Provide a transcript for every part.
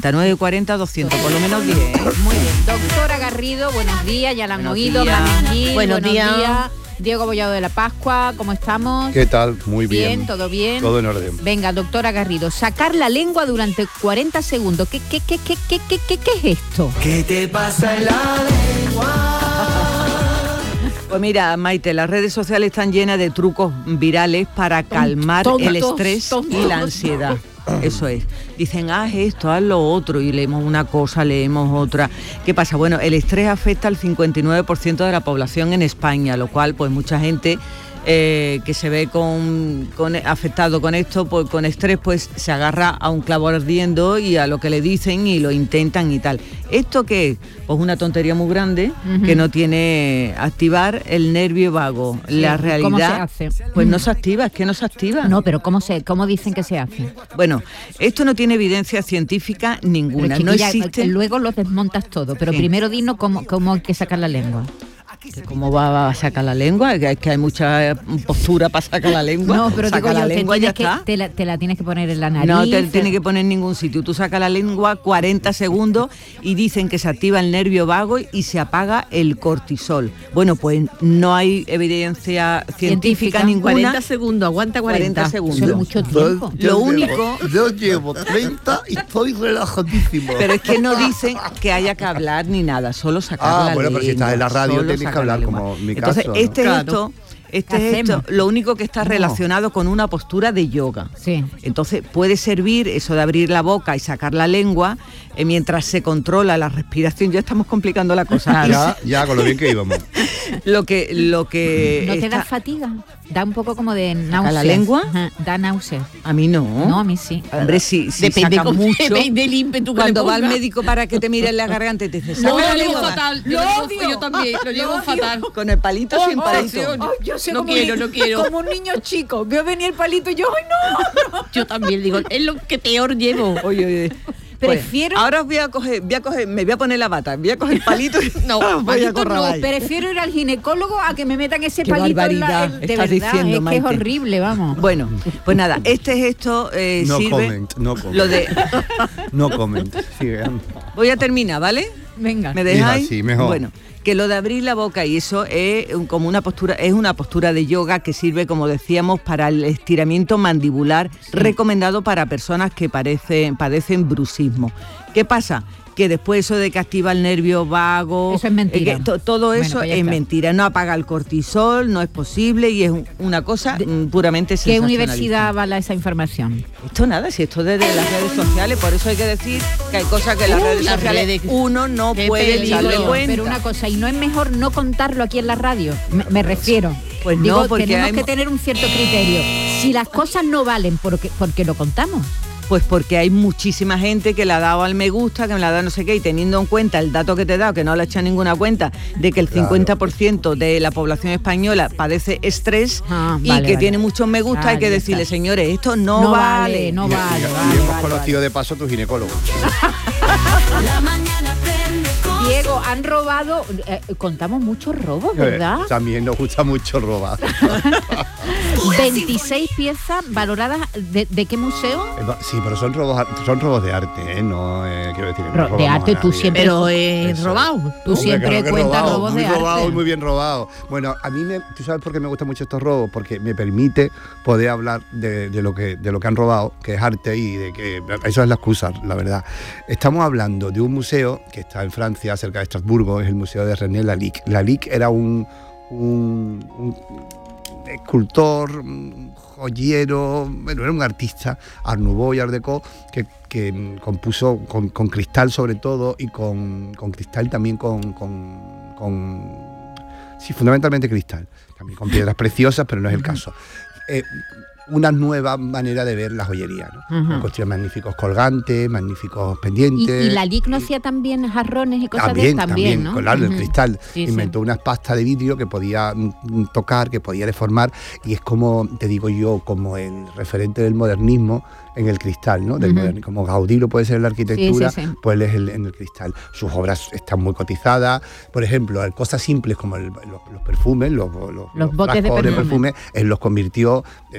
940 200, por lo menos 10. Muy bien. Doctora Garrido, buenos días, ya la han oído. Buenos días. Diego Bollado de la Pascua, ¿cómo estamos? ¿Qué tal? Muy bien. Bien, ¿todo bien? Todo en orden. Venga, doctora Garrido, sacar la lengua durante 40 segundos. ¿Qué es esto? ¿Qué te pasa en la lengua? Pues mira, Maite, las redes sociales están llenas de trucos virales para calmar el estrés y la ansiedad. Eso es. Dicen, haz esto, haz lo otro, y leemos una cosa, leemos otra. ¿Qué pasa? Bueno, el estrés afecta al 59% de la población en España, lo cual, pues mucha gente que se ve afectado con esto, pues con estrés, pues se agarra a un clavo ardiendo y a lo que le dicen y lo intentan y tal. ¿Esto qué es? Pues una tontería muy grande que no tiene activar el nervio vago. Sí, la realidad, ¿cómo se hace? Pues no se activa, es que no se activa. No, pero ¿cómo dicen que se hace? Bueno, esto no tiene evidencia científica ninguna. Pero no existe. Luego lo desmontas todo, pero primero dinos cómo hay que sacar la lengua. ¿Cómo va a sacar la lengua? Es que hay mucha postura para sacar la lengua. No, pero saca la lengua y ya está. Te la tienes que poner en la nariz. No te tienes que poner en ningún sitio. Tú sacas la lengua 40 segundos y dicen que se activa el nervio vago y se apaga el cortisol. Bueno, pues no hay evidencia científica ninguna. 40 segundos, aguanta 40 segundos. Eso es mucho tiempo. Yo llevo 30 y estoy relajadísimo. Pero es que no dicen que haya que hablar ni nada, solo sacar la lengua. Bueno, pero si estás en la radio tienes que hablar, como mi Entonces, caso, ¿no? Este es lo único que está relacionado con una postura de yoga. Sí. Entonces puede servir eso de abrir la boca y sacar la lengua mientras se controla la respiración. Ya estamos complicando la cosa. Ya con lo bien que íbamos. Lo que ¿No te da fatiga? Da un poco como de náuseas. ¿A la lengua? Ajá, da náuseas. A mí no. No, a mí sí. Hombre, si depende saca mucho. Del ímpetu que cuando le va al ponga. médico para que te mire en la garganta y te dice, Lo la llevo lengua. fatal. Yo también, lo llevo fatal. Con el palito sin palito. Yo sé No quiero. Como un niño chico. Veo venir el palito y yo, ¡ay, no! Yo también digo, es lo que peor llevo. Oye. Prefiero... Pues, ahora me voy a poner la bata, voy a coger el palito y voy a correr. Prefiero ir al ginecólogo a que me metan ese Qué palito barbaridad de estás verdad, diciendo, es Maite. que es horrible, vamos. Bueno, pues nada, esto No sirve... comment. Lo de... No comment. Sigue. Voy a terminar, ¿vale? Venga. ¿Me dejáis? Sí, mejor. Bueno, que lo de abrir la boca y eso es como una postura de yoga que sirve, como decíamos, para el estiramiento mandibular, recomendado para personas que padecen bruxismo. ¿Qué pasa? Que después eso de que activa el nervio vago... Eso es mentira. Todo eso pues ya es está. mentira. No apaga el cortisol, no es posible y es una cosa puramente ¿Qué sensacionalista. universidad avala esa información? Esto nada, si esto desde las redes sociales, por eso hay que decir que hay cosas que las redes sociales uno no puede echarle cuenta. Pero una cosa, ¿y no es mejor no contarlo aquí en la radio? Me refiero. Pues no, digo, porque tenemos que tener un cierto criterio. Si las cosas no valen, porque lo contamos. Pues porque hay muchísima gente que le ha dado al me gusta, que me la ha dado no sé qué, y teniendo en cuenta el dato que te he dado, que no le he echado ninguna cuenta, de que el 50% de la población española padece estrés y que tiene muchos me gusta, hay que decirle, señores, esto no vale. No vale. Y hemos conocido de paso a tu ginecólogo. Diego, han robado, contamos muchos robos, ¿verdad? También nos gusta mucho robar. 26 piezas valoradas, ¿de qué museo? Sí, pero son robos de arte, no quiero decir. No de arte tú siempre. Pero robado. Tú siempre cuentas robos de arte. Muy bien robado. Bueno, a mí ¿tú sabes por qué me gustan mucho estos robos? Porque me permite poder hablar de lo que han robado, que es arte, y de que eso es la excusa, la verdad. Estamos hablando de un museo que está en Francia, cerca de Estrasburgo, es el Museo de René Lalique. Lalique era un escultor, un joyero, bueno, era un artista, Art Nouveau y Art Deco, que compuso con cristal sobre todo, y con cristal también sí, fundamentalmente cristal, también con piedras preciosas, pero no es el caso. Una nueva manera de ver la joyería, ¿no? Construir magníficos colgantes, magníficos pendientes. ¿Y Lalique no hacía también jarrones y cosas también, ¿no? Claro, el cristal. Sí, inventó unas pastas de vidrio que podía tocar, que podía deformar, y es como, te digo yo, como el referente del modernismo en el cristal, ¿no? Como Gaudí lo puede ser en la arquitectura, pues él es en el cristal. Sus obras están muy cotizadas. Por ejemplo, cosas simples como los perfumes, los botes de perfume, él los convirtió en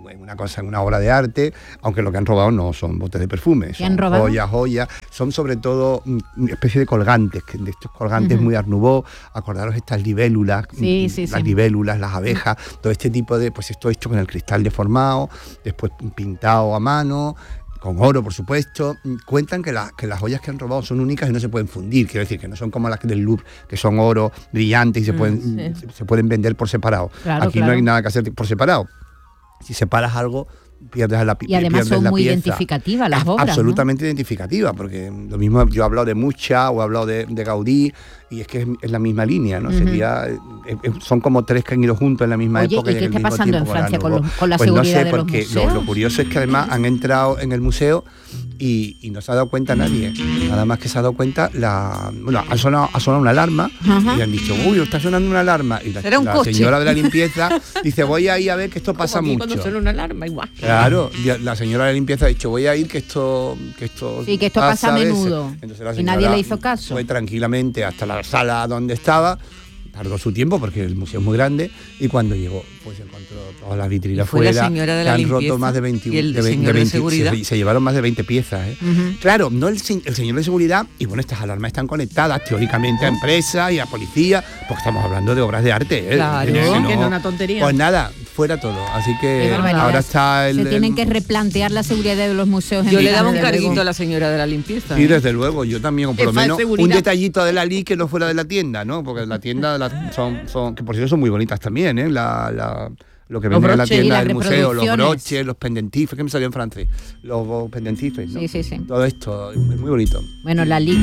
una cosa, en una obra de arte, aunque lo que han robado no son botes de perfume, son joyas, son sobre todo una especie de colgantes, de estos colgantes muy Art Nouveau. Acordaros estas libélulas, las libélulas, las abejas, todo este tipo de, pues esto hecho con el cristal deformado, después pintado a mano, con oro, por supuesto. Cuentan que las joyas que han robado son únicas y no se pueden fundir, quiero decir, que no son como las del Louvre, que son oro brillante y se pueden vender por separado. Aquí no hay nada que hacer por separado. Si separas algo, pierdes la pieza. Y además son muy identificativas las obras, absolutamente identificativas, porque lo mismo, yo he hablado de Mucha o he hablado de Gaudí, y es que es la misma línea, ¿no? Sería, son como tres que han ido juntos en la misma época. ¿Y qué está pasando en Francia con la pues seguridad no sé, porque lo curioso es que además han entrado en el museo y no se ha dado cuenta nadie. Nada más que se ha dado cuenta, ha sonado una alarma y han dicho, uy, está sonando una alarma. Y la señora de la limpieza dice, voy a ir a ver que esto pasa mucho. Cuando suena una alarma, igual. Claro, la señora de la limpieza ha dicho, voy a ir que esto pasa a menudo. Entonces y nadie le hizo caso. Fue tranquilamente hasta la sala donde estaba, tardó su tiempo porque el museo es muy grande, y cuando llegó pues encontró todas las vitrinas fuera, la señora de la han limpieza, roto más de 20, y el señor de seguridad. Se llevaron más de 20 piezas, Claro, no el señor de seguridad, y bueno, estas alarmas están conectadas teóricamente a empresas y a policía, porque estamos hablando de obras de arte, Claro, que no es una tontería. Pues nada, fuera todo, así que ahora está se tienen que replantear la seguridad de los museos. Yo le daba un carguito a la señora de la limpieza. Sí, desde luego, yo también, o por lo menos un detallito de la Lee que no fuera de la tienda, ¿no? Porque la tienda son que por cierto son muy bonitas también, lo que venden en la tienda del museo, los broches, los pendentifes, que me salió en francés, los pendentifes, ¿no? Sí. Todo esto es muy bonito. Bueno, la Lee.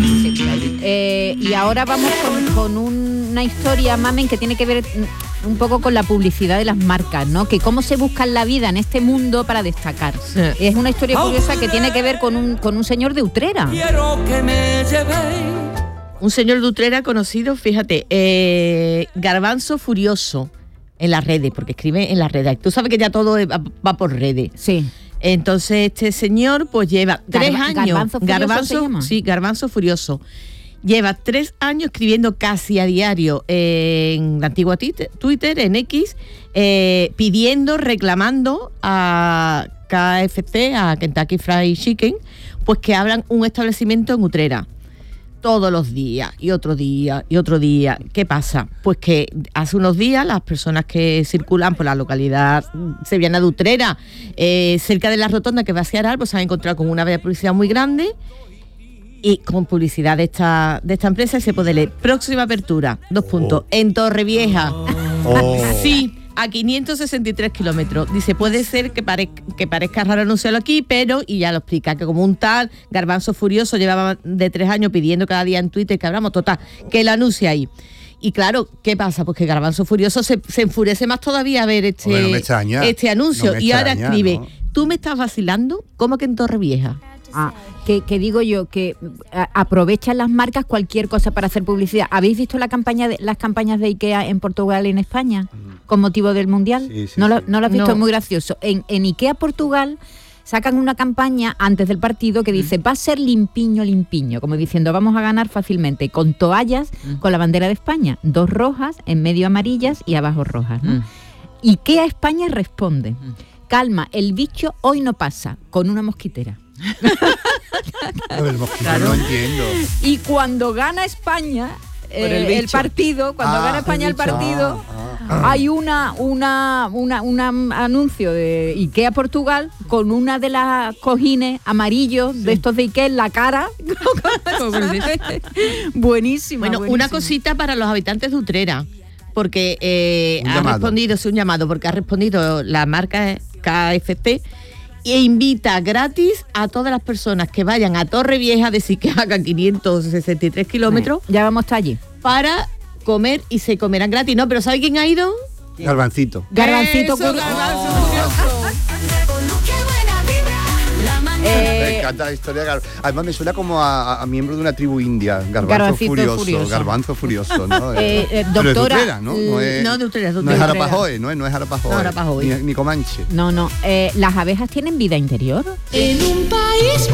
Y ahora vamos con una historia, Mamen, que tiene que ver un poco con la publicidad de las marcas, ¿no? Que cómo se buscan la vida en este mundo para destacar. Sí. Es una historia curiosa que tiene que ver con un señor de Utrera. Quiero que me llevéis. Un señor de Utrera conocido, fíjate, Garbanzo Furioso en las redes, porque escribe en las redes. Tú sabes que ya todo va por redes. Sí. Entonces este señor pues lleva 3 años. Garbanzo Furioso. Lleva 3 años escribiendo casi a diario en la antigua Twitter, en X, reclamando a KFC, a Kentucky Fried Chicken, pues que abran un establecimiento en Utrera. Todos los días, y otro día, y otro día. ¿Qué pasa? Pues que hace unos días las personas que circulan por la localidad sevillana de Utrera, cerca de la rotonda que va hacia Aral, pues se han encontrado con una valla de publicidad muy grande, y con publicidad de esta empresa se puede leer: próxima apertura, en Torrevieja. Sí, a 563 kilómetros. Dice, puede ser que parezca raro anunciarlo aquí, pero, y ya lo explica, que como un tal Garbanzo Furioso llevaba de 3 años pidiendo cada día en Twitter que abramos, total, que lo anuncie ahí. Y claro, ¿qué pasa? Pues que Garbanzo Furioso se enfurece más todavía a ver este anuncio. Y ahora escribe, ¿no? ¿Tú me estás vacilando? ¿Cómo que en Torrevieja? Que digo yo, que aprovechan las marcas cualquier cosa para hacer publicidad. ¿Habéis visto las campañas de IKEA en Portugal y en España con motivo del Mundial? Sí, ¿No lo has visto? Es muy gracioso. En IKEA Portugal sacan una campaña antes del partido que dice, va a ser limpiño, como diciendo, vamos a ganar fácilmente, con toallas con la bandera de España, 2 rojas, en medio amarillas y abajo rojas, ¿no? IKEA España responde, calma, el bicho hoy no pasa, con una mosquitera. El mosquitero no entiendo. Y cuando gana España el partido, gana España el partido, hay un anuncio de IKEA Portugal con una de las cojines amarillos de estos de IKEA en la cara. Buenísima. Bueno, una cosita para los habitantes de Utrera, porque ha respondido la marca KFC, e invita gratis a todas las personas que vayan a Torrevieja, decir que hagan 563 kilómetros. Ya vamos hasta allí. Para comer, y se comerán gratis. No, pero ¿sabe quién ha ido? Garbancito. Garbancito. Me encanta la historia. Además me suena como a miembro de una tribu india. Garbanzo Furioso, ¿no? Doctora. Pero es de Utrera, ¿no? No, de Utrera. No es Arapahoe, no es Arapahoe. Ni Comanche. No. ¿Las abejas tienen vida interior? En un país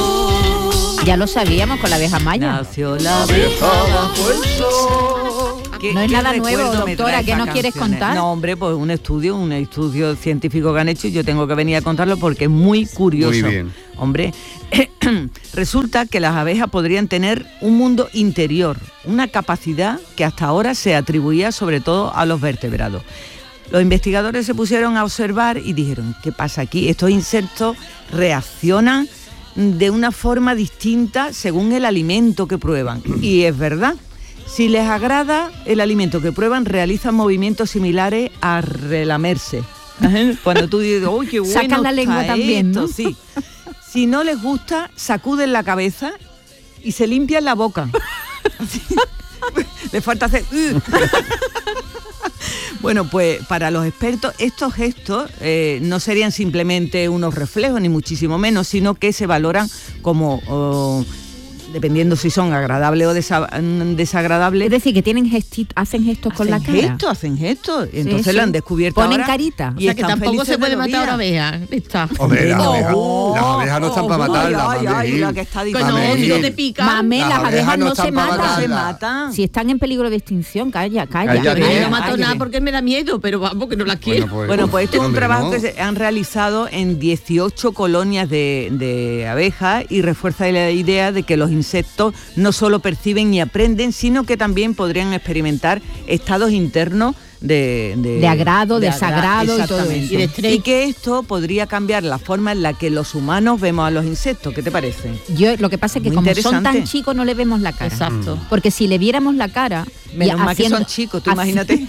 multicolor. Ya lo sabíamos con la abeja maya. Nació la abeja bajo el sol. No es nada nuevo, recuerdo me doctora, trae ¿qué esta nos quieres canción? contar? No, hombre, pues un estudio científico que han hecho y yo tengo que venir a contarlo porque es muy curioso. Muy bien. Hombre, resulta que las abejas podrían tener un mundo interior, una capacidad que hasta ahora se atribuía sobre todo a los vertebrados. Los investigadores se pusieron a observar y dijeron, ¿qué pasa aquí? Estos insectos reaccionan de una forma distinta según el alimento que prueban. Y es verdad, si les agrada el alimento que prueban, realizan movimientos similares a relamerse. Cuando tú dices, ¡uy, qué bueno! Sacan la lengua está también, esto", ¿no? sí. Si no les gusta, sacuden la cabeza y se limpian la boca. Así. Les falta hacer... Bueno, pues para los expertos estos gestos no serían simplemente unos reflejos, ni muchísimo menos, sino que se valoran como, dependiendo si son agradables o desagradables. Es decir, que hacen gestos con la cara. Hacen gestos. Entonces Sí, lo han sí. descubierto Ponen ahora. carita. O sea, que tampoco se puede matar a una vez. abeja. Está. Hombre, las Oh, abejas no están para matarlas, ay, Mamegil. la que está Que difícil. no, Mamegil. si no te pica. Mamé, las abejas no se están para matan. Se matarlas. matan. Si están en peligro de extinción, calla. Cállate. Yo Bien, no mato cállate. nada porque me da miedo, pero vamos, que no las quiero. Bueno, pues esto es un hombre, trabajo no. que se han realizado en 18 colonias de abejas y refuerza la idea de que los insectos no solo perciben y aprenden, sino que también podrían experimentar estados internos de agrado, desagrado y todo exactamente. eso. Y de estrés. Y que esto podría cambiar la forma en la que los humanos vemos a los insectos. ¿Qué te parece? Lo que pasa es que Muy como son interesante. tan chicos no le vemos la cara. Exacto. Porque si le viéramos la cara... Menos mal que haciendo- son chicos, tú imagínate.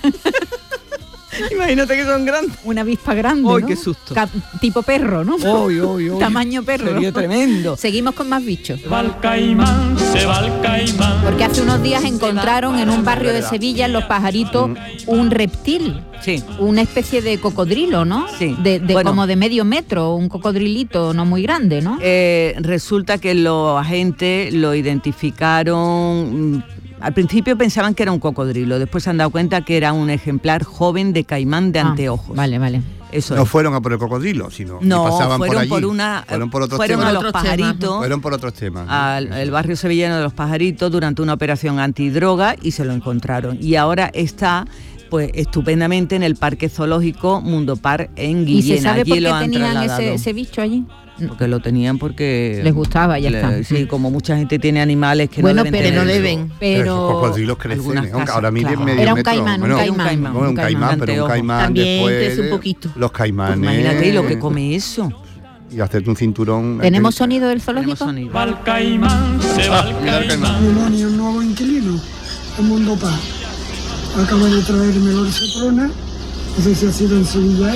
Imagínate que son grandes. Una avispa grande, ¡Ay, ¿no? qué susto! Tipo perro, ¿no? ¡Ay! Tamaño perro. Sería tremendo. Seguimos con más bichos. Se va el caimán, se va el caimán. Porque hace unos días encontraron en un barrio de Sevilla, en Los Pajaritos, un reptil. Sí. Una especie de cocodrilo, ¿no? Sí. De Bueno. como de medio metro, un cocodrilito no muy grande, ¿no? Resulta que los agentes lo identificaron. Al principio pensaban que era un cocodrilo, después se han dado cuenta que era un ejemplar joven de caimán de anteojos. Vale. Eso No es. fueron a por el cocodrilo, sino que No, pasaban fueron por allí. por una. Fueron por otros fueron temas. a los Otros temas, pajaritos. Fueron por otros temas. Al barrio sevillano de Los Pajaritos durante una operación antidroga y se lo encontraron. Y ahora está pues estupendamente en el Parque Zoológico Mundo Park en ¿Y Guillena. se sabe por Allí qué lo han tenían trasladado. ese bicho allí? Porque lo tenían porque... Les gustaba, ya está. Sí, como mucha gente tiene animales que Bueno, no deben pero tener. no deben. Pero esos Pero cocodrilos crecen, algunas aunque casas, ahora miden claro. medio Era un metro. caimán, Bueno, un caimán. Bueno, un caimán, pero un anteojo. caimán También después... crece un poquito. Los caimanes... Pues imagínate y lo que come eso. Y hacerte un cinturón... ¿tenemos sonido del Tenemos zoológico? sonido. Va el caimán, se va el Mira el caimán. caimán. Y un nuevo inquilino, un Mundo Paz. Acaba de traerme la Seprona, no sé si ha sido en Sevilla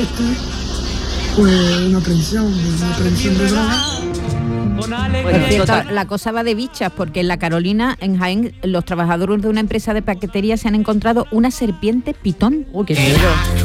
pues una aprehensión de droga. Con Por alegría. cierto, total. la cosa va de bichas, porque en La Carolina, en Jaén, los trabajadores de una empresa de paquetería se han encontrado una serpiente pitón. Uy, qué miedo.